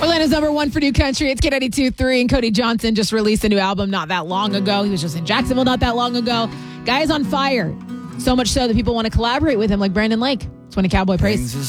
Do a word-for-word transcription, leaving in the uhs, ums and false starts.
Orlando's number one for new country. It's K ninety-two point three, and Cody Johnson just released a new album not that long ago. He was just in Jacksonville not that long ago. Guy is on fire. So much so that people want to collaborate with him, like Brandon Lake. twenty Cowboy Praise.